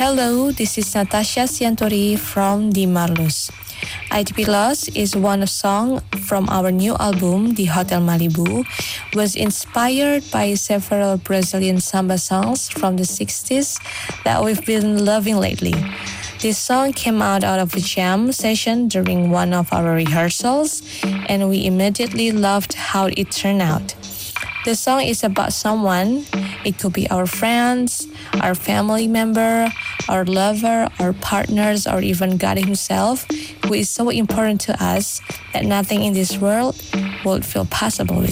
Hello, this is Natasha Siantori from Di Marlus. ITP Lost is one song from our new album, The Hotel Malibu, was inspired by several Brazilian samba songs from the 60s that we've been loving lately. This song came out of a jam session during one of our rehearsals, and we immediately loved how it turned out. The song is about someone. It could be our friends, our family member, our lover, our partners, or even God Himself, who is so important to us that nothing in this world would feel possible